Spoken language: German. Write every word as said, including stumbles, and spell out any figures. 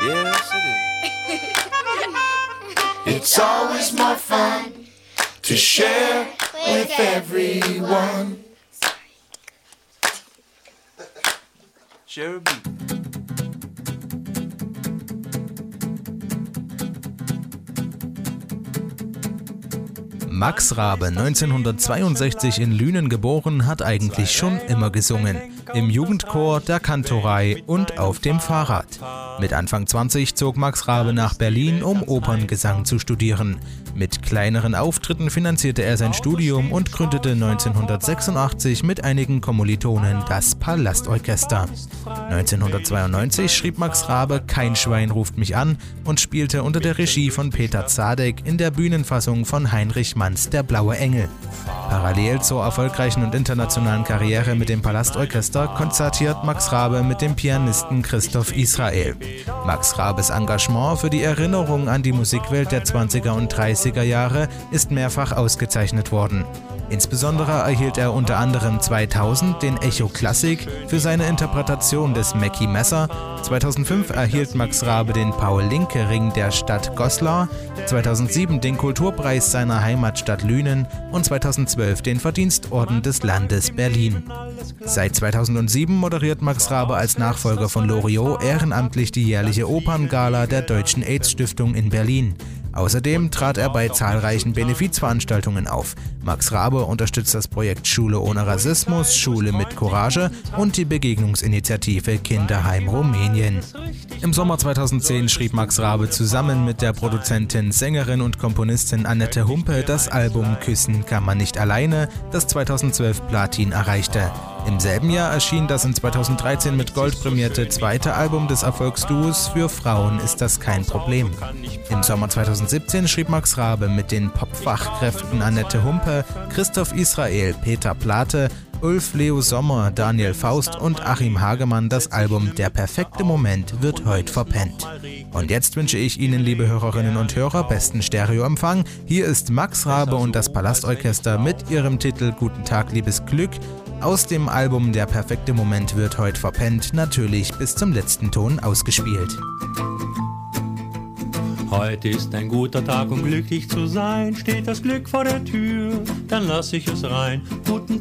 Yes, it is. It's always more fun to share with everyone. Share a beat. Max Raabe, neunzehnhundertzweiundsechzig in Lünen geboren, hat eigentlich schon immer gesungen. Im Jugendchor, der Kantorei und auf dem Fahrrad. Mit Anfang zwanzig zog Max Raabe nach Berlin, um Operngesang zu studieren. Mit kleineren Auftritten finanzierte er sein Studium und gründete neunzehnhundertsechsundachtzig mit einigen Kommilitonen das Palastorchester. neunzehnhundertzweiundneunzig schrieb Max Raabe Kein Schwein ruft mich an und spielte unter der Regie von Peter Zadek in der Bühnenfassung von Heinrich Manns Der blaue Engel. Parallel zur erfolgreichen und internationalen Karriere mit dem Palastorchester konzertiert Max Raabe mit dem Pianisten Christoph Israel. Max Raabes Engagement für die Erinnerung an die Musikwelt der zwanziger und dreißiger Jahre ist mehrfach ausgezeichnet worden. Insbesondere erhielt er unter anderem zweitausend den Echo Klassik für seine Interpretation des Mackie Messer, zweitausendfünf erhielt Max Raabe den Paul-Linke-Ring der Stadt Goslar, zweitausendsieben den Kulturpreis seiner Heimatstadt Lünen und zweitausendzwölf den Verdienstorden des Landes Berlin. Seit zweitausendsieben moderiert Max Raabe als Nachfolger von Loriot ehrenamtlich die jährliche Operngala der Deutschen AIDS-Stiftung in Berlin. Außerdem trat er bei zahlreichen Benefizveranstaltungen auf. Max Raabe unterstützt das Projekt Schule ohne Rassismus, Schule mit Courage und die Begegnungsinitiative Kinderheim Rumänien. Im Sommer zweitausendzehn schrieb Max Raabe zusammen mit der Produzentin, Sängerin und Komponistin Annette Humpe das Album Küssen kann man nicht alleine, das zweitausendzwölf Platin erreichte. Im selben Jahr erschien das in zweitausenddreizehn mit Gold prämierte zweite Album des Erfolgsduos Für Frauen ist das kein Problem. Im Sommer zweitausendsiebzehn schrieb Max Raabe mit den Pop-Fachkräften Annette Humpe, Christoph Israel, Peter Plate, Ulf Leo Sommer, Daniel Faust und Achim Hagemann das Album Der perfekte Moment wird heut verpennt. Und jetzt wünsche ich Ihnen, liebe Hörerinnen und Hörer, besten Stereoempfang. Hier ist Max Raabe und das Palastorchester mit ihrem Titel Guten Tag, liebes Glück. Aus dem Album Der perfekte Moment wird heut verpennt, natürlich bis zum letzten Ton ausgespielt. Heute ist ein guter Tag, um glücklich zu sein. Steht das Glück vor der Tür, dann lass ich es rein. Guten